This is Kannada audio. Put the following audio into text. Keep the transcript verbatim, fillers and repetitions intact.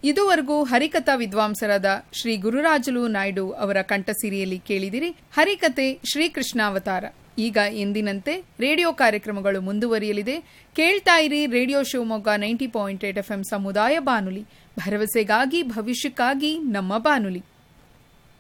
ಇದುವರೆಗೂ ಹರಿಕಥಾ ವಿದ್ವಾಂಸರಾದ ಶ್ರೀ ಗುರುರಾಜುಲು ನಾಯ್ಡು ಅವರ ಕಂಠಸಿರಿಯಲ್ಲಿ ಕೇಳಿದಿರಿ ಹರಿಕತೆ ಶ್ರೀಕೃಷ್ಣಾವತಾರ. ಈಗ ಎಂದಿನಂತೆ ರೇಡಿಯೋ ಕಾರ್ಯಕ್ರಮಗಳು ಮುಂದುವರಿಯಲಿದೆ. ಕೇಳ್ತಾ ಇರಿ radio Shivamogga ninety point eight F M ಸಮುದಾಯ ಬಾನುಲಿ, ಭರವಸೆಗಾಗಿ ಭವಿಷ್ಯಕ್ಕಾಗಿ ನಮ್ಮ ಬಾನುಲಿ.